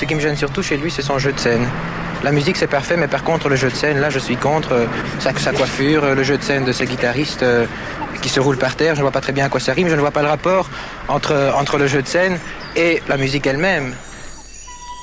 ce qui me gêne surtout chez lui, c'est son jeu de scène. La musique, c'est parfait, mais par contre, le jeu de scène, là, je suis contre sa coiffure, le jeu de scène de ce guitariste qui se roule par terre. Je ne vois pas très bien à quoi ça rime. Je ne vois pas le rapport entre le jeu de scène et la musique elle-même.